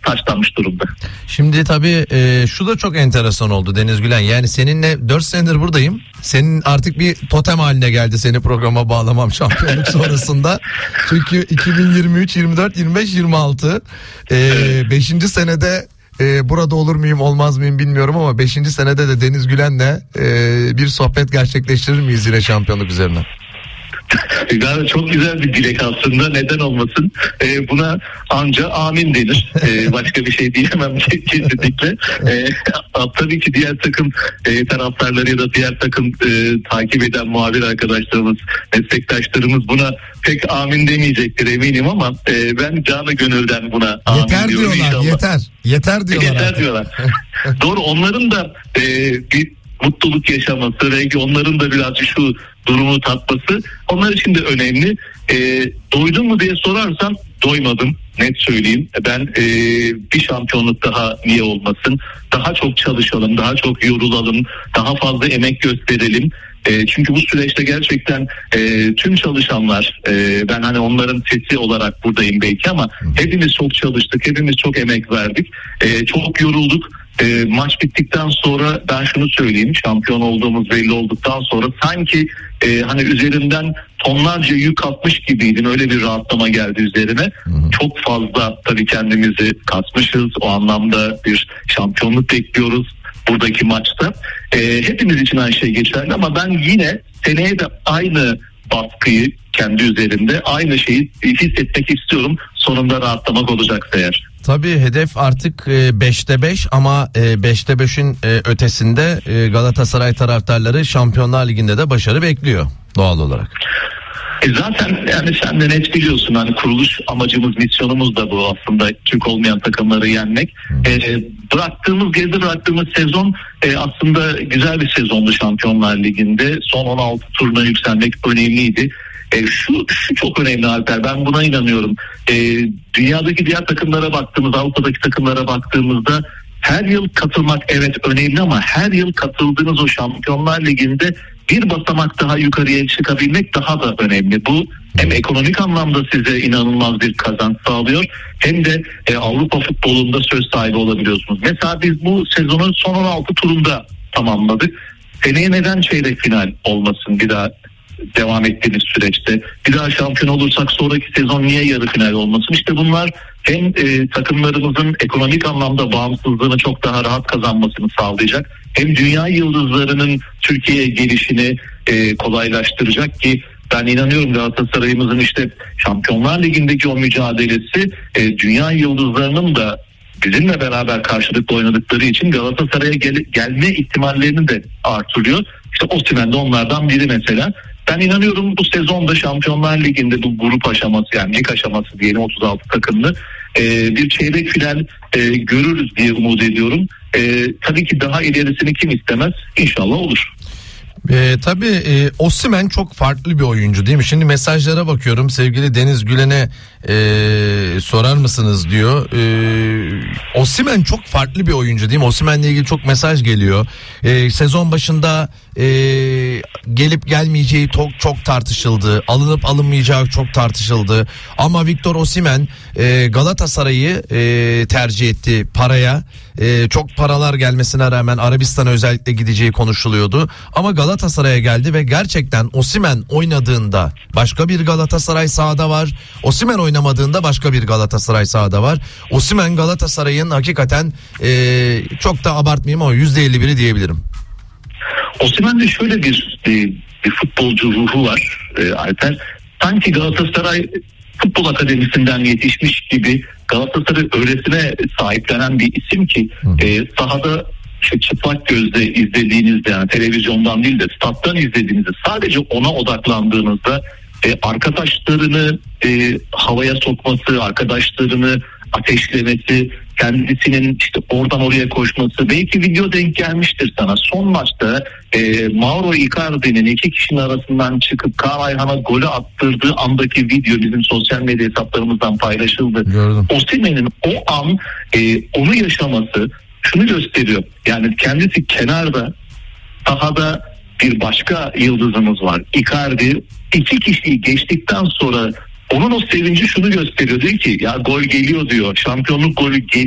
taşlanmış durumda. Şimdi tabii şu da çok enteresan oldu Deniz Gülen. Yani seninle 4 senedir buradayım. Senin artık bir totem haline geldi seni programa bağlamam şampiyonluk sonrasında. Çünkü 2023, 24, 25, 26 5. senede burada olur muyum olmaz mıyım bilmiyorum ama 5. senede de Deniz Gülen'le bir sohbet gerçekleştirir miyiz yine şampiyonluk üzerine? Çok güzel bir dilek aslında, neden olmasın. Buna anca amin denir. Başka bir şey diyemem kesinlikle. Tabii ki diğer takım taraftarları ya da diğer takım takip eden muhabir arkadaşlarımız, meslektaşlarımız buna pek amin demeyecektir eminim ama ben canı gönülden buna amin yeter diyorum diyorlar, inşallah. Yeter diyorlar. Yeter diyorlar. Doğru, onların da bir mutluluk yaşaması ve onların da birazcık şu durumu tatması onlar için de önemli. Doydun mu diye sorarsan doymadım, net söyleyeyim. Ben bir şampiyonluk daha niye olmasın? Daha çok çalışalım, daha çok yorulalım, daha fazla emek gösterelim. Çünkü bu süreçte gerçekten tüm çalışanlar, ben hani onların sesi olarak buradayım belki ama hepimiz çok çalıştık, hepimiz çok emek verdik, çok yorulduk. Maç bittikten sonra ben şunu söyleyeyim, şampiyon olduğumuz belli olduktan sonra sanki hani üzerinden tonlarca yük atmış gibiydim, öyle bir rahatlama geldi üzerine. Çok fazla tabii kendimizi kasmışız, o anlamda bir şampiyonluk bekliyoruz buradaki maçta. Hepimiz için aynı şey geçerli ama ben yine seneye de aynı baskıyı kendi üzerimde, aynı şeyi hissetmek istiyorum, sonunda rahatlamak olacaksa eğer. Tabii hedef artık 5'te 5 ama 5'te 5'in ötesinde Galatasaray taraftarları Şampiyonlar Ligi'nde de başarı bekliyor doğal olarak. Zaten yani sen de net biliyorsun, hani kuruluş amacımız, misyonumuz da bu aslında, Türk olmayan takımları yenmek. Geride bıraktığımız sezon aslında güzel bir sezondu Şampiyonlar Ligi'nde. Son 16 turuna yükselmek önemliydi. Şu çok önemli Alper, ben buna inanıyorum. Dünyadaki diğer takımlara baktığımızda, Avrupa'daki takımlara baktığımızda her yıl katılmak evet önemli ama her yıl katıldığınız o Şampiyonlar Ligi'nde bir basamak daha yukarıya çıkabilmek daha da önemli. Bu hem ekonomik anlamda size inanılmaz bir kazanç sağlıyor hem de Avrupa futbolunda söz sahibi olabiliyorsunuz. Mesela biz bu sezonun son 16 turunda tamamladık. Seneye neden çeyrek final olmasın bir daha devam ettiğimiz süreçte? Bir daha şampiyon olursak sonraki sezon niye yarı final olmasın? İşte bunlar hem takımlarımızın ekonomik anlamda bağımsızlığını çok daha rahat kazanmasını sağlayacak, hem dünya yıldızlarının Türkiye'ye gelişini kolaylaştıracak ki ben inanıyorum Galatasaray'ımızın işte Şampiyonlar Ligi'ndeki o mücadelesi dünya yıldızlarının da bizimle beraber karşılıklı oynadıkları için Galatasaray'a gelme ihtimallerini de artırıyor. İşte Osimhen de onlardan biri mesela. Ben inanıyorum bu sezonda Şampiyonlar Ligi'nde bu grup aşaması, yani lig aşaması diyelim, 36 takımlı bir çeyrek final görürüz diye umut ediyorum. Tabii ki daha ilerisini kim istemez? İnşallah olur. Tabii Osimhen çok farklı bir oyuncu değil mi? Şimdi mesajlara bakıyorum, sevgili Deniz Gülen'e sorar mısınız diyor. Osimhen çok farklı bir oyuncu değil mi? Osimhen'le ilgili çok mesaj geliyor. Sezon başında gelip gelmeyeceği çok tartışıldı. Alınıp alınmayacağı çok tartışıldı. Ama Victor Osimhen Galatasaray'ı tercih etti paraya. Çok paralar gelmesine rağmen Arabistan'a özellikle gideceği konuşuluyordu. Ama Galatasaray'a geldi ve gerçekten Osimhen oynadığında başka bir Galatasaray sahada var. Osimhen oynamadığında başka bir Galatasaray sahada var. Osimhen Galatasaray'ın hakikaten çok da abartmayayım ama %51'i diyebilirim. Osimhen'de şöyle bir futbolcu ruhu var Alper. Sanki Galatasaray Futbol Akademisi'nden yetişmiş gibi Galatasaray öğretine sahiplenen bir isim ki sahada çıplak gözle izlediğinizde, yani televizyondan değil de stat'tan izlediğinizde, sadece ona odaklandığınızda arkadaşlarını havaya sokması, arkadaşlarını ateşlemesi, kendisinin işte oradan oraya koşması, belki video denk gelmiştir sana. Son maçta Mauro Icardi'nin iki kişinin arasından çıkıp Kaan Ayhan'a golü attırdığı andaki video bizim sosyal medya hesaplarımızdan paylaşıldı. Osimhen'in o an onu yaşaması şunu gösteriyor. Yani kendisi kenarda, sahada bir başka yıldızımız var, Icardi. İki kişiyi geçtikten sonra onun o sevinci şunu gösteriyor, diyor ki ya gol geliyor diyor, şampiyonluk golü geliyor.